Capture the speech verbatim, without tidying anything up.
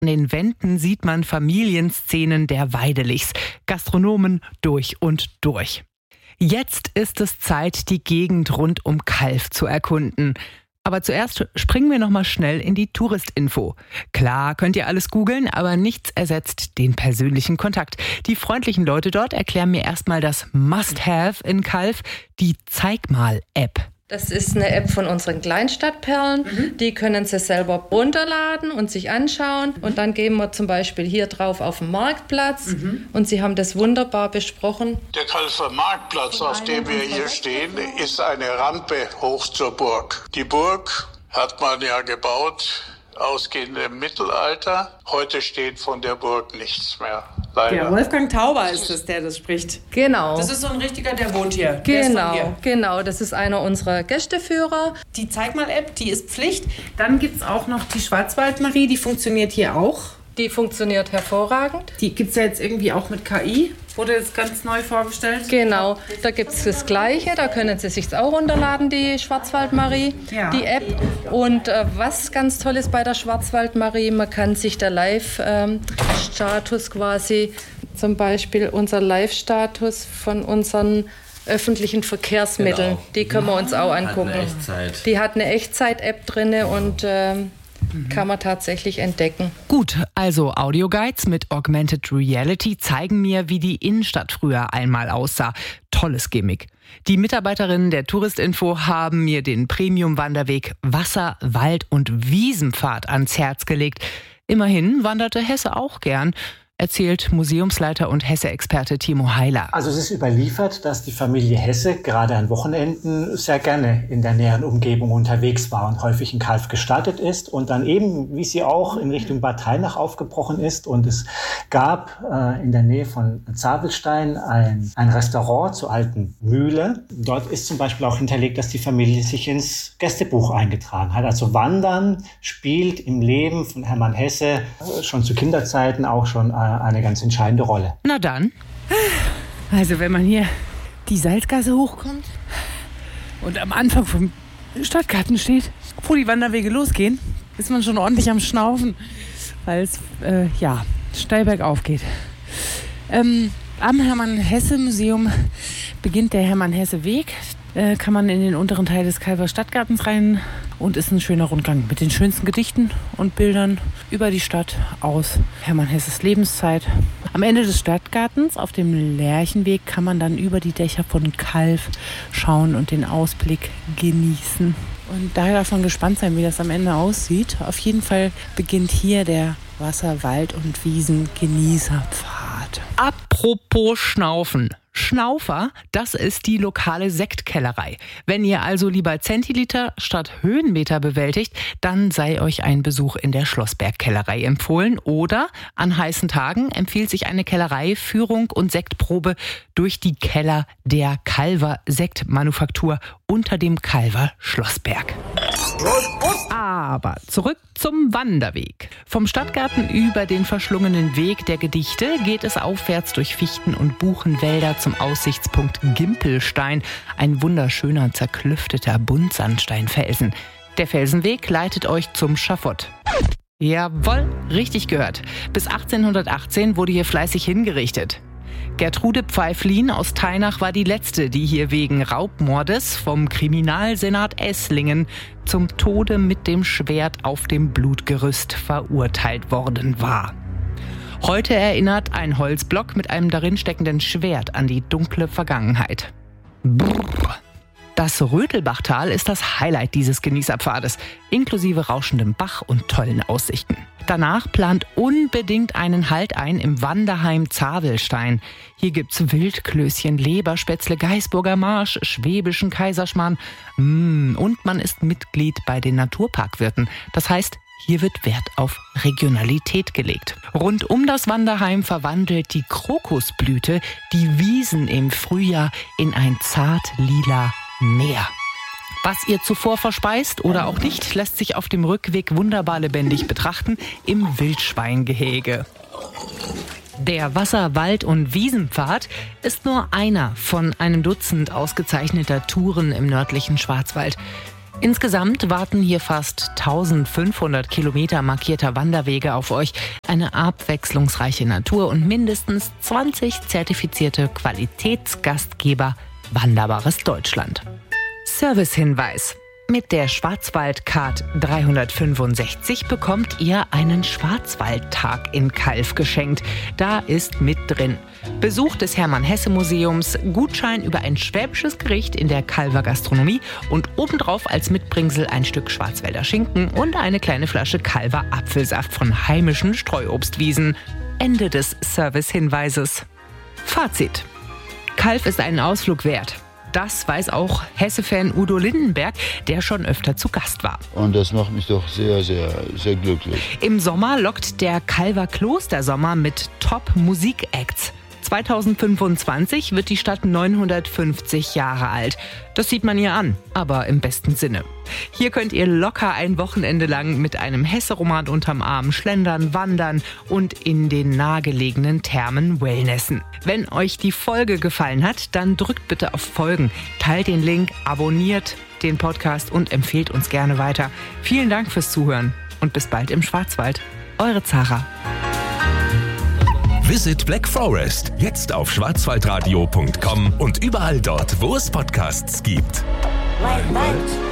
An den Wänden sieht man Familienszenen der Weidelichs, Gastronomen durch und durch. Jetzt ist es Zeit, die Gegend rund um Calw zu erkunden. Aber zuerst springen wir noch mal schnell in die Touristinfo. Klar, könnt ihr alles googeln, aber nichts ersetzt den persönlichen Kontakt. Die freundlichen Leute dort erklären mir erstmal das Must-Have in Calw, die Zeig-mal-App. Das ist eine App von unseren Kleinstadtperlen. Mhm. Die können Sie selber runterladen und sich anschauen. Und dann gehen wir zum Beispiel hier drauf auf den Marktplatz. Mhm. Und Sie haben das wunderbar besprochen. Der Calwer Marktplatz, auf dem wir hier stehen, ist eine Rampe hoch zur Burg. Die Burg hat man ja gebaut, ausgehend im Mittelalter. Heute steht von der Burg nichts mehr. Leider. Der Wolfgang Tauber ist es, der das spricht. Genau. Das ist so ein richtiger, der wohnt hier. Genau, hier. genau. Das ist einer unserer Gästeführer. Die Zeig-mal-App, die ist Pflicht. Dann gibt es auch noch die Schwarzwaldmarie, die funktioniert hier auch. Die funktioniert hervorragend. Die gibt es ja jetzt irgendwie auch mit K I. Wurde jetzt ganz neu vorgestellt. Genau, da gibt es das Gleiche. Da können Sie sich auch runterladen, die Schwarzwaldmarie, ja. Die App. Und äh, was ganz toll ist bei der Schwarzwaldmarie, man kann sich der Live-Status ähm, quasi, zum Beispiel unser Live-Status von unseren öffentlichen Verkehrsmitteln, genau. Die können wir uns auch angucken. Hat eine Echtzeit. Die hat eine Echtzeit-App drin und ähm, kann man tatsächlich entdecken. Gut, also Audioguides mit Augmented Reality zeigen mir, wie die Innenstadt früher einmal aussah. Tolles Gimmick. Die Mitarbeiterinnen der Touristinfo haben mir den Premium-Wanderweg Wasser-, Wald- und Wiesenpfad ans Herz gelegt. Immerhin wanderte Hesse auch gern, erzählt Museumsleiter und Hesse-Experte Timo Heiler. Also es ist überliefert, dass die Familie Hesse gerade an Wochenenden sehr gerne in der näheren Umgebung unterwegs war und häufig in Calw gestartet ist und dann eben, wie sie auch, in Richtung Bad Hainach aufgebrochen ist. Und es gab äh, in der Nähe von Zabelstein ein, ein Restaurant zur alten Mühle. Dort ist zum Beispiel auch hinterlegt, dass die Familie sich ins Gästebuch eingetragen hat. Also Wandern spielt im Leben von Hermann Hesse äh, schon zu Kinderzeiten auch schon äh, eine ganz entscheidende Rolle. Na dann. Also wenn man hier die Salzgasse hochkommt und am Anfang vom Stadtgarten steht, wo die Wanderwege losgehen, ist man schon ordentlich am Schnaufen, weil es äh, ja, steil bergauf geht. Ähm, am Hermann-Hesse-Museum beginnt der Hermann-Hesse-Weg. Äh, kann man in den unteren Teil des Calwer Stadtgartens rein und ist ein schöner Rundgang mit den schönsten Gedichten und Bildern über die Stadt aus Hermann Hesses Lebenszeit. Am Ende des Stadtgartens auf dem Lerchenweg kann man dann über die Dächer von Calw schauen und den Ausblick genießen. Und daher darf man gespannt sein, wie das am Ende aussieht. Auf jeden Fall beginnt hier der Wasser-, Wald- und Wiesen-Genießerpfad. Apropos Schnaufen. Schnaufer, das ist die lokale Sektkellerei. Wenn ihr also lieber Zentiliter statt Höhenmeter bewältigt, dann sei euch ein Besuch in der Schlossberg-Kellerei empfohlen. Oder an heißen Tagen empfiehlt sich eine Kellereiführung und Sektprobe durch die Keller der Calwer Sektmanufaktur unter dem Calwer Schlossberg. Aber zurück zum Wanderweg. Vom Stadtgarten über den verschlungenen Weg der Gedichte geht es aufwärts durch Fichten- und Buchenwälder zum Aussichtspunkt Gimpelstein, ein wunderschöner, zerklüfteter Buntsandsteinfelsen. Der Felsenweg leitet euch zum Schafott. Jawohl, richtig gehört. Bis achtzehnhundertachtzehn wurde hier fleißig hingerichtet. Gertrude Pfeiflin aus Teinach war die letzte, die hier wegen Raubmordes vom Kriminalsenat Esslingen zum Tode mit dem Schwert auf dem Blutgerüst verurteilt worden war. Heute erinnert ein Holzblock mit einem darin steckenden Schwert an die dunkle Vergangenheit. Brrr. Das Rötelbachtal ist das Highlight dieses Genießerpfades, inklusive rauschendem Bach und tollen Aussichten. Danach plant unbedingt einen Halt ein im Wanderheim Zabelstein. Hier gibt's Wildklößchen, Leberspätzle, Gaisburger Marsch, schwäbischen Kaiserschmarrn. Mmh, und man ist Mitglied bei den Naturparkwirten. Das heißt, hier wird Wert auf Regionalität gelegt. Rund um das Wanderheim verwandelt die Krokusblüte die Wiesen im Frühjahr in ein zart lila Meer. Was ihr zuvor verspeist oder auch nicht, lässt sich auf dem Rückweg wunderbar lebendig betrachten im Wildschweingehege. Der Wasser-, Wald- und Wiesenpfad ist nur einer von einem Dutzend ausgezeichneter Touren im nördlichen Schwarzwald. Insgesamt warten hier fast eintausendfünfhundert Kilometer markierter Wanderwege auf euch, eine abwechslungsreiche Natur und mindestens zwanzig zertifizierte Qualitätsgastgeber. Wanderbares Deutschland. Servicehinweis. Mit der Schwarzwaldcard dreihundertfünfundsechzig bekommt ihr einen Schwarzwaldtag in Calw geschenkt. Da ist mit drin Besuch des Hermann-Hesse-Museums, Gutschein über ein schwäbisches Gericht in der Calwer Gastronomie und obendrauf als Mitbringsel ein Stück Schwarzwälder Schinken und eine kleine Flasche Calwer Apfelsaft von heimischen Streuobstwiesen. Ende des Servicehinweises. Fazit. Calw ist einen Ausflug wert. Das weiß auch Hesse-Fan Udo Lindenberg, der schon öfter zu Gast war. Und das macht mich doch sehr, sehr, sehr glücklich. Im Sommer lockt der Calwer Klostersommer mit Top-Musik-Acts. zweitausendfünfundzwanzig wird die Stadt neunhundertfünfzig Jahre alt. Das sieht man ihr an, aber im besten Sinne. Hier könnt ihr locker ein Wochenende lang mit einem Hesse-Roman unterm Arm schlendern, wandern und in den nahegelegenen Thermen wellnessen. Wenn euch die Folge gefallen hat, dann drückt bitte auf Folgen, teilt den Link, abonniert den Podcast und empfehlt uns gerne weiter. Vielen Dank fürs Zuhören und bis bald im Schwarzwald. Eure Zara. Visit Black Forest, jetzt auf schwarzwaldradio punkt com und überall dort, wo es Podcasts gibt. Right, right.